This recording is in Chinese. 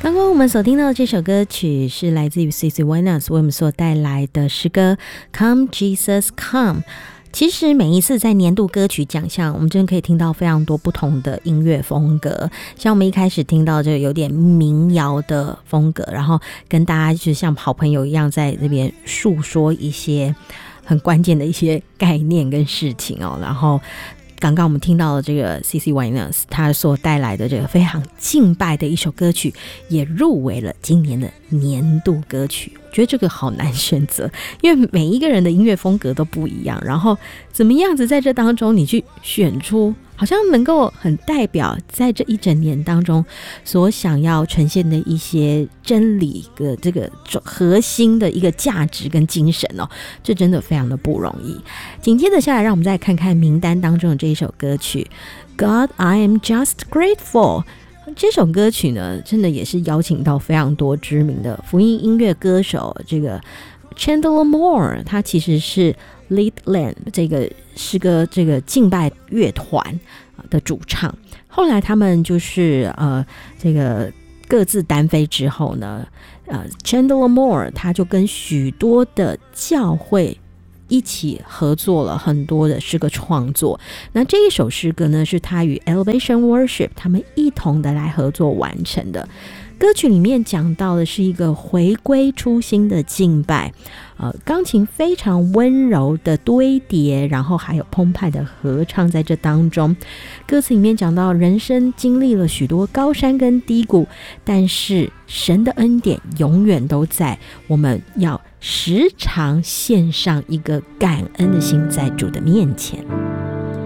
刚刚我们所听到的这首歌曲是来自于 CeCe Winans 为我们所带来的诗歌 Come Jesus Come。 其实每一次在年度歌曲奖项，我们真的可以听到非常多不同的音乐风格，像我们一开始听到这个有点民谣的风格，然后跟大家就像好朋友一样在这边诉说一些很关键的一些概念跟事情哦。然后刚刚我们听到的这个 CeCe Winans 他所带来的这个非常敬拜的一首歌曲，也入围了今年的年度歌曲。我觉得这个好难选择，因为每一个人的音乐风格都不一样，然后怎么样子在这当中你去选出好像能够很代表在这一整年当中所想要呈现的一些真理的这个核心的一个价值跟精神哦，这真的非常的不容易。紧接着下来，让我们再看看名单当中的这一首歌曲 God I am just grateful。这首歌曲呢，真的也是邀请到非常多知名的福音音乐歌手，这个 Chandler Moore 他其实是 Lead Lamb 这个诗歌这个敬拜乐团的主唱，后来他们就是这个各自单飞之后呢Chandler Moore 他就跟许多的教会一起合作了很多的诗歌创作。那这一首诗歌呢，是他与 Elevation Worship 他们一同的来合作完成的。歌曲里面讲到的是一个回归初心的敬拜，钢琴非常温柔的堆叠，然后还有澎湃的合唱在这当中。歌词里面讲到人生经历了许多高山跟低谷，但是神的恩典永远都在，我们要时常献上一个感恩的心在主的面前。